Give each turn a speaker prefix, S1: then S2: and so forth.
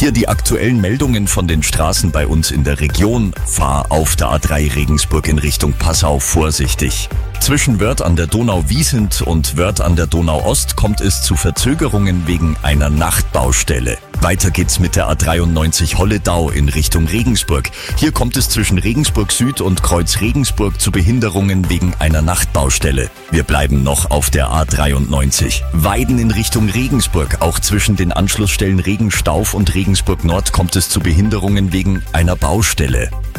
S1: Hier die aktuellen Meldungen von den Straßen bei uns in der Region. Fahr auf der A3 Regensburg in Richtung Passau vorsichtig. Zwischen Wörth an der Donau-Wiesent und Wörth an der Donau-Ost kommt es zu Verzögerungen wegen einer Nachtbaustelle. Weiter geht's mit der A93 Holledau in Richtung Regensburg. Hier kommt es zwischen Regensburg Süd und Kreuz Regensburg zu Behinderungen wegen einer Nachtbaustelle. Wir bleiben noch auf der A93. Weiden in Richtung Regensburg. Auch zwischen den Anschlussstellen Regenstauf und Regensburg Nord kommt es zu Behinderungen wegen einer Baustelle.